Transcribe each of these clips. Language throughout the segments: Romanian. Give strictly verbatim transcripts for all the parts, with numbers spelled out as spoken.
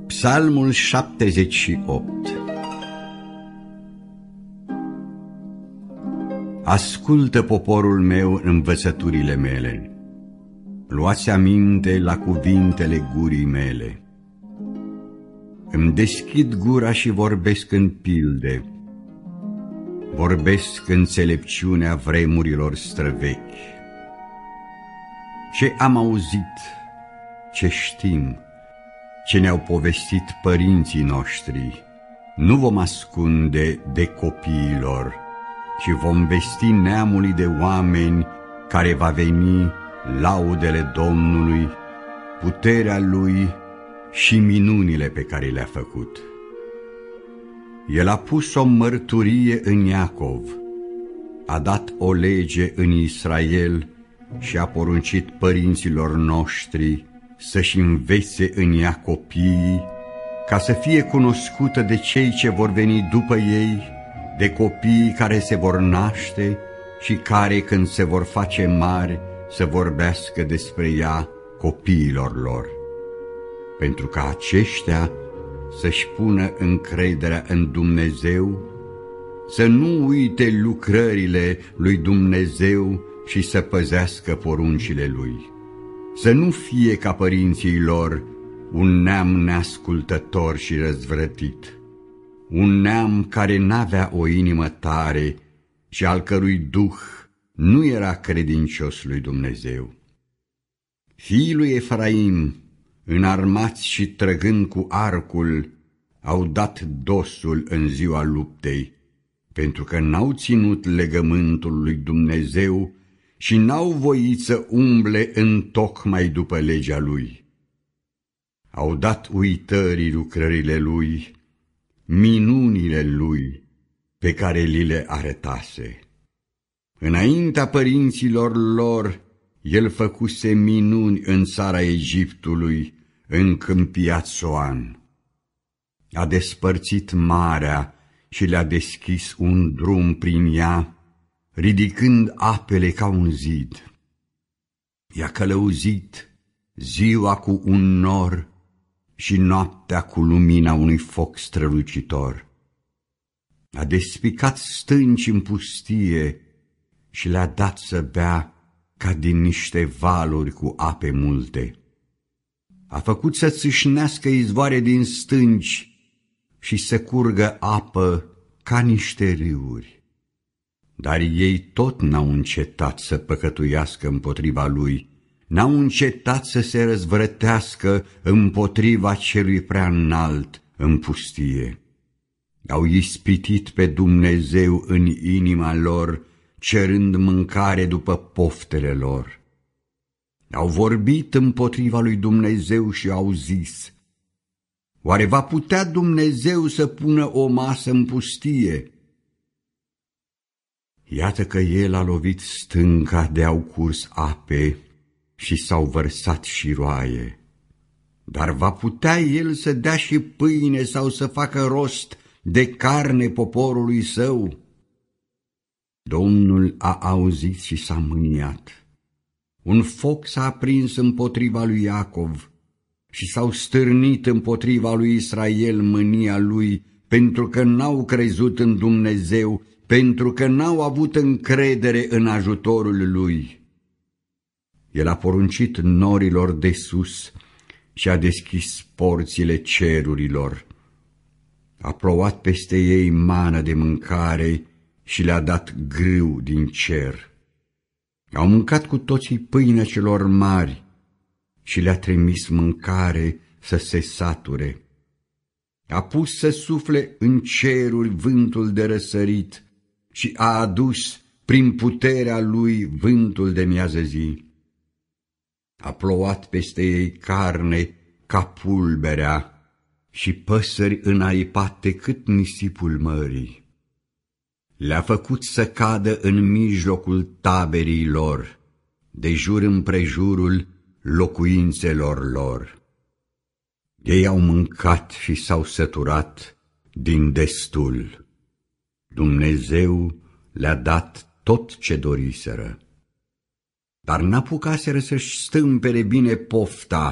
Psalmul șaptezeci și opt. Ascultă, poporul meu, învățăturile mele, luați aminte la cuvintele gurii mele. Îmi deschid gura și vorbesc în pilde, vorbesc înțelepciunea vremurilor străvechi. Ce am auzit, ce știm, ce ne-au povestit părinții noștri, nu vom ascunde de copiilor, ci vom vesti neamului de oameni care va veni laudele Domnului, puterea Lui și minunile pe care le-a făcut. El a pus o mărturie în Iacov, a dat o lege în Israel și a poruncit părinților noștri să-și învețe în ea copiii, ca să fie cunoscută de cei ce vor veni după ei, de copiii care se vor naște și care, când se vor face mari, să vorbească despre ea copiilor lor, pentru ca aceștia să-și pună încrederea în Dumnezeu, să nu uite lucrările lui Dumnezeu și să păzească poruncile Lui, să nu fie ca părinții lor, un neam neascultător și răzvrătit, un neam care n-avea o inimă tare și al cărui duh nu era credincios lui Dumnezeu. Fiii lui Efraim, înarmați și trăgând cu arcul, au dat dosul în ziua luptei, pentru că n-au ținut legământul lui Dumnezeu și n-au voit să umble întocmai după legea Lui. Au dat uitării lucrările Lui, minunile Lui pe care li le arătase. Înaintea părinților lor, El făcuse minuni în țara Egiptului, în câmpia Țoan. A despărțit marea și le-a deschis un drum prin ea, ridicând apele ca un zid. I-a călăuzit ziua cu un nor și noaptea cu lumina unui foc strălucitor. A despicat stânci în pustie și le-a dat să bea ca din niște valuri cu ape multe. A făcut să țâșnească izvoare din stânci și să curgă apă ca niște râuri. Dar ei tot n-au încetat să păcătuiască împotriva Lui, n-au încetat să se răzvrătească împotriva celui prea înalt în pustie. Au ispitit pe Dumnezeu în inima lor, cerând mâncare după poftele lor. Au vorbit împotriva lui Dumnezeu și au zis: oare va putea Dumnezeu să pună o masă în pustie? Iată că El a lovit stânca de-au curs ape și s-au vărsat șiroaie. Dar va putea El să dea și pâine sau să facă rost de carne poporului Său? Domnul a auzit și s-a mâniat. Un foc s-a aprins împotriva lui Iacov și s-au stârnit împotriva lui Israel mânia lui, pentru că n-au crezut în Dumnezeu, pentru că n-au avut încredere în ajutorul Lui. El a poruncit norilor de sus și a deschis porțile cerurilor. A plouat peste ei mană de mâncare și le-a dat grâu din cer. Au mâncat cu toții pâinea celor mari și le-a trimis mâncare să se sature. A pus să sufle în ceruri vântul de răsărit și a adus prin puterea Lui vântul de miază zi. A plouat peste ei carne ca pulberea și păsări înaripate cât nisipul mării. Le-a făcut să cadă în mijlocul taberii lor, de jur împrejurul locuințelor lor. Ei au mâncat și s-au săturat din destul. Dumnezeu le-a dat tot ce doriseră. Dar n-apucaseră să-și stâmpere bine pofta,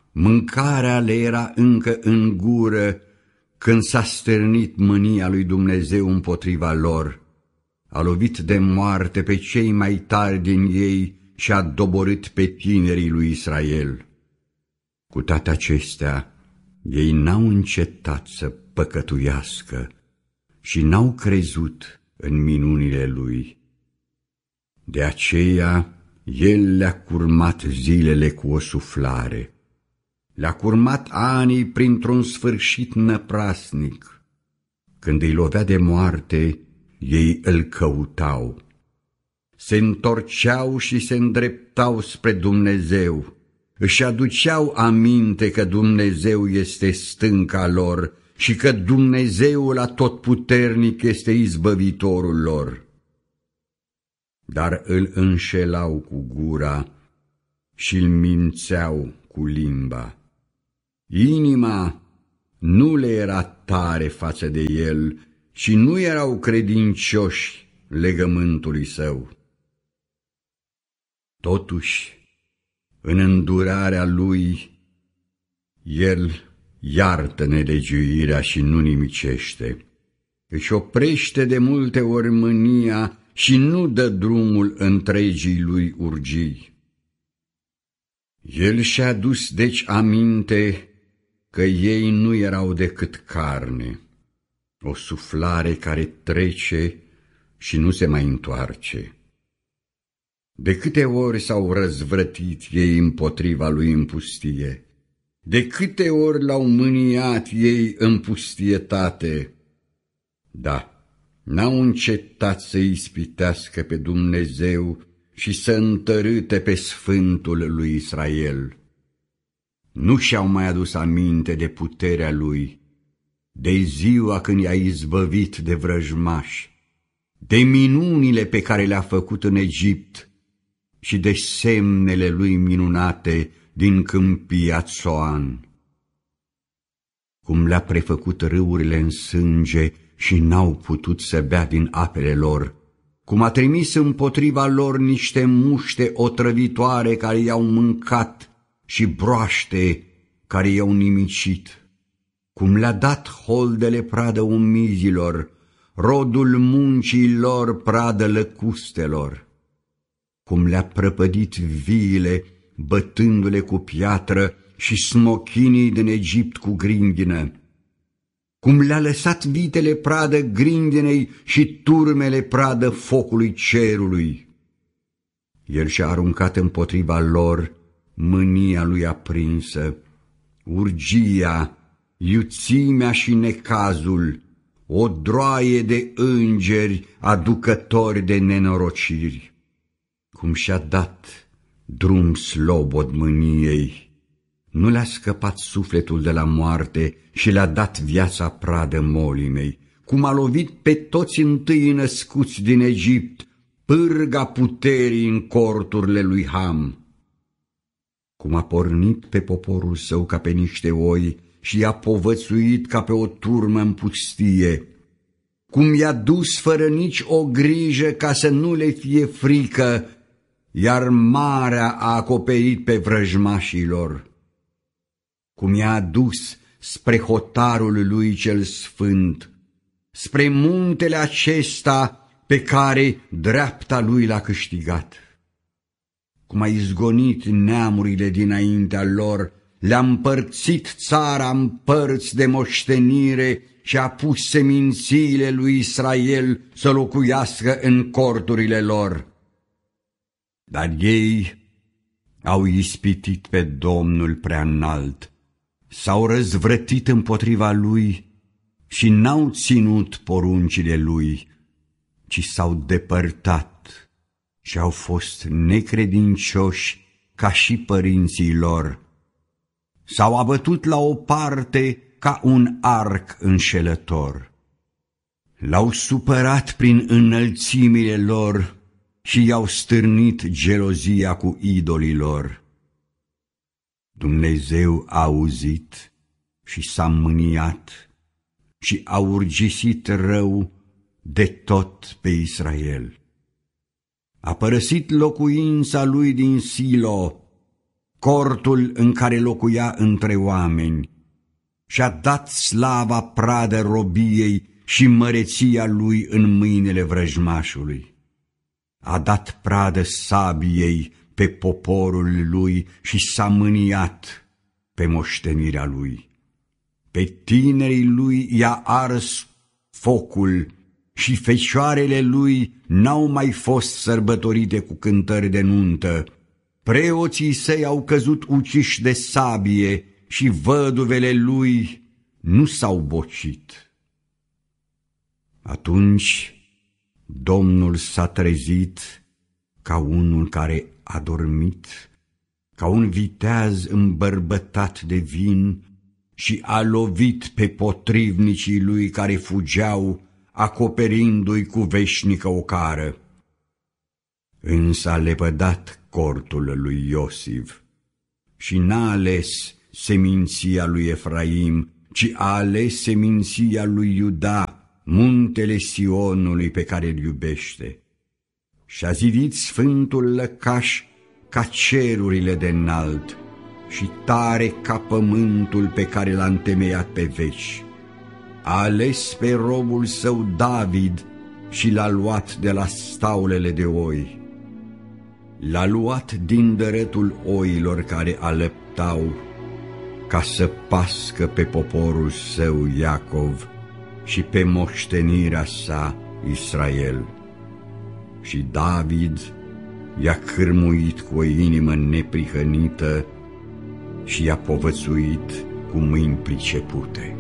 mâncarea le era încă în gură când s-a stârnit mânia lui Dumnezeu împotriva lor. A lovit de moarte pe cei mai tari din ei și a doborât pe tinerii lui Israel. Cu toate acestea, ei n-au încetat să păcătuiască și n-au crezut în minunile lui. De aceea, el le-a curmat zilele cu o suflare, le-a curmat anii printr-un sfârșit năprasnic. Când îi lovea de moarte, ei îl căutau. Se întorceau și se îndreptau spre Dumnezeu, își aduceau aminte că Dumnezeu este stânca lor și că Dumnezeul Atotputernic este izbăvitorul lor. Dar îl înșelau cu gura și îl mințeau cu limba. Inima nu le era tare față de el și nu erau credincioși legământului său. Totuși, în îndurarea lui, el iartă nelegiuirea și nu nimicește. Își oprește de multe ori mânia și nu dă drumul întregii lui urgii. El și-a dus deci aminte că ei nu erau decât carne, o suflare care trece și nu se mai întoarce. De câte ori s-au răzvrătit ei împotriva lui în pustie, de câte ori l-au mâniat ei în pustietate. Da, n-au încetat să ispitească pe Dumnezeu și să întărâte pe Sfântul lui Israel. Nu și-au mai adus aminte de puterea lui, de ziua când i-a izbăvit de vrăjmași, de minunile pe care le-a făcut în Egipt și de semnele lui minunate din câmpia Țoan. Cum le-a prefăcut râurile în sânge și n-au putut să bea din apele lor, cum a trimis împotriva lor niște muște otrăvitoare care i-au mâncat și broaște care i-au nimicit, cum le-a dat holdele pradă umizilor, rodul muncii lor pradă lăcustelor, cum le-a prăpădit viile, bătându-le cu piatră și smochinii din Egipt cu grindină, cum le-a lăsat vitele pradă grindinei și turmele pradă focului cerului. El și-a aruncat împotriva lor mânia lui aprinsă, urgia, iuțimea și necazul, o droaie de îngeri aducători de nenorociri. Cum și-a dat drum slobod mâniei, nu le-a scăpat sufletul de la moarte și le-a dat viața pradă molimei, cum a lovit pe toți întâi născuți din Egipt, pârga puterii în corturile lui Ham, cum a pornit pe poporul său ca pe niște oi și i-a povățuit ca pe o turmă în pustie, cum i-a dus fără nici o grijă ca să nu le fie frică, iar marea a acoperit pe vrăjmașii lor, cum i-a adus spre hotarul lui cel sfânt, spre muntele acesta pe care dreapta lui l-a câștigat, cum a izgonit neamurile dinaintea lor, le-a împărțit țara în părți de moștenire și a pus semințiile lui Israel să locuiască în corturile lor. Dar ei au ispitit pe Domnul Preaînalt, s-au răzvrătit împotriva lui și n-au ținut poruncile lui, ci s-au depărtat și au fost necredincioși ca și părinții lor. S-au abătut la o parte ca un arc înșelător. L-au supărat prin înălțimile lor și i-au stârnit gelozia cu idolii lor. Dumnezeu a auzit și s-a mâniat și a urgisit rău de tot pe Israel. A părăsit locuința lui din Silo, cortul în care locuia între oameni, și-a dat slava pradă robiei și măreția lui în mâinile vrăjmașului. A dat pradă sabiei pe poporul lui și s-a mâniat pe moștenirea lui. Pe tinerii lui i-a ars focul și fecioarele lui n-au mai fost sărbătorite cu cântări de nuntă. Preoții săi au căzut uciși de sabie și văduvele lui nu s-au bocit. Atunci Domnul s-a trezit ca unul care a dormit, ca un viteaz îmbărbătat de vin, și a lovit pe potrivnicii lui care fugeau, acoperindu-i cu veșnică ocară. Însă a lepădat cortul lui Iosif și n-a ales seminția lui Efraim, ci a ales seminția lui Iuda, muntele Sionului pe care îl iubește. Și-a zidit sfântul lăcaș ca cerurile de înalt și tare ca pământul pe care l-a întemeiat pe veci. A ales pe robul său David și l-a luat de la staulele de oi. L-a luat din dărătul oilor care alăptau, ca să pască pe poporul său Iacov și pe moștenirea sa Israel. Și David i-a cârmuit cu o inimă neprihănită și i-a povățuit cu mâini pricepute.